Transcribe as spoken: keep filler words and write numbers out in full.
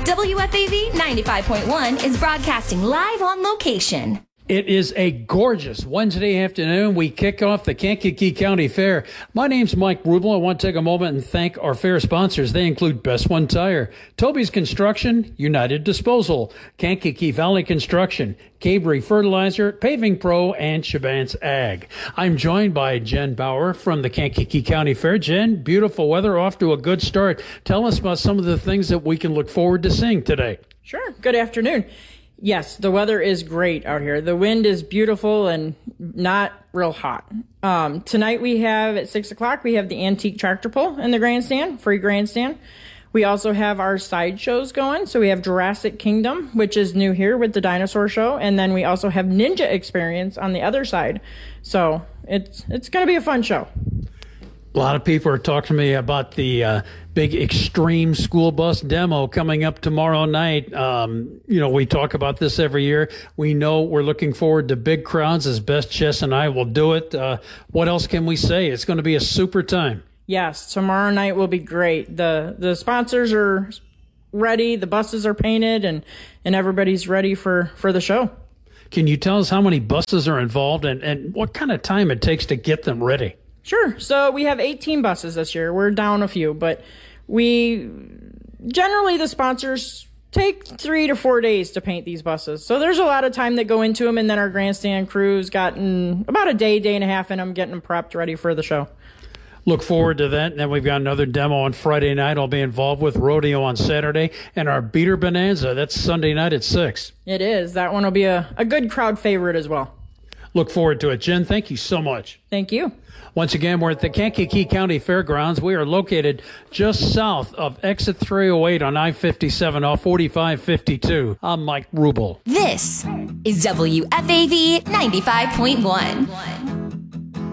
W F A V ninety-five point one is broadcasting live on location. It is a gorgeous Wednesday afternoon. We kick off the Kankakee County Fair. My name's Mike Rubel. I want to take a moment and thank our fair sponsors. They include Best One Tire, Toby's Construction, United Disposal, Kankakee Valley Construction, Cabri Fertilizer, Paving Pro, and Shabant's Ag. I'm joined by Jen Bauer from the Kankakee County Fair. Jen, beautiful weather, off to a good start. Tell us about some of the things that we can look forward to seeing today. Sure. Good afternoon. Yes, the weather is great out here. The wind is beautiful and not real hot. Um, tonight we have at six o'clock, we have the antique tractor pull in the grandstand, free grandstand. We also have our side shows going. So we have Jurassic Kingdom, which is new here with the dinosaur show. And then we also have Ninja Experience on the other side. So it's, it's going to be a fun show. A lot of people are talking to me about the uh, big extreme school bus demo coming up tomorrow night. Um, you know, we talk about this every year. We know we're looking forward to big crowds as best Jess and I will do it. Uh, what else can we say? It's going to be a super time. Yes, tomorrow night will be great. The the sponsors are ready, the buses are painted, and, and everybody's ready for, for the show. Can you tell us how many buses are involved and, and what kind of time it takes to get them ready? Sure. So we have eighteen buses this year. We're down a few, but we generally the sponsors take three to four days to paint these buses. So there's a lot of time that go into them, and then our grandstand crew's gotten about a day, day and a half in them, getting them prepped, ready for the show. Look forward to that. And then we've got another demo on Friday night. I'll be involved with rodeo on Saturday, and our Beater Bonanza, that's Sunday night at six. It is. That one will be a, a good crowd favorite as well. Look forward to it. Jen, thank you so much. Thank you. Once again, we're at the Kankakee County Fairgrounds. We are located just south of exit three oh eight on I fifty-seven off forty-five fifty-two. I'm Mike Rubel. This is W F A V ninety-five point one.